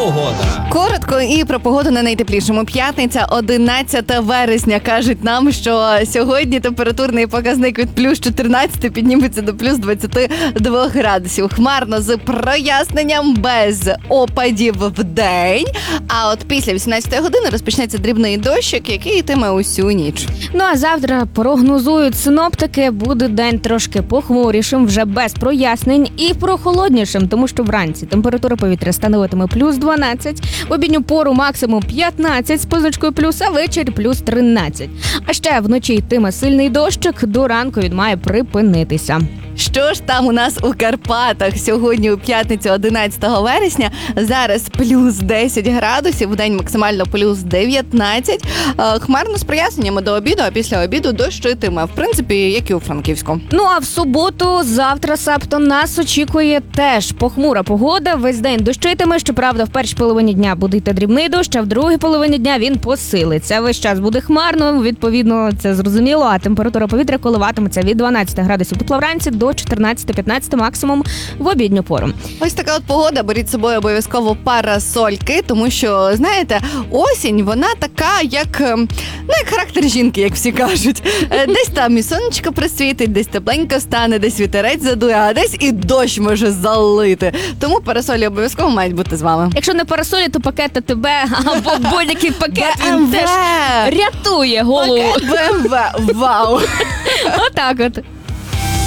Погода. Коротко і про погоду на найтеплішому. П'ятниця, 11 вересня. Кажуть нам, що сьогодні температурний показник від плюс 14 підніметься до плюс 22 градусів. Хмарно з проясненням, без опадів в день. А от після 18 години розпочнеться дрібний дощик, який йтиме усю ніч. Ну а завтра прогнозують синоптики, буде день трошки похмурішим, вже без прояснень і прохолоднішим, тому що вранці температура повітря становитиме плюс 12, в обідню пору максимум 15 з позначкою плюс, а ввечері плюс 13. А ще вночі йтиме сильний дощик, до ранку він має припинитися. Що ж там у нас у Карпатах? Сьогодні у п'ятницю 11 вересня, зараз плюс 10 градусів, в день максимально плюс 19. Хмарно з проясненнями до обіду, а після обіду дощ йтиме. В принципі, як і у Франківську. Ну а в суботу, завтра, себто, нас очікує теж похмура погода. Весь день дощитиме, щоправда, в першій половині дня буде йти дрібний дощ, а в другій половині дня він посилиться. Весь час буде хмарно, відповідно, це зрозуміло, а температура повітря коливатиметься від 12 градусів тепла вранці до 14-15 максимум в обідню пору. Ось така от погода, беріть з собою обов'язково парасольки, тому що, знаєте, осінь, вона така, як характер жінки, як всі кажуть. Десь там і сонечко просвітить, десь тепленько стане, десь вітерець задує, а десь і дощ може залити. Тому парасолі обов'язково мають бути з вами. Якщо не парасолі, то пакет АТБ або будь-який пакет, він BMW. теж рятує голову. Пакет BMW, вау! Отак от.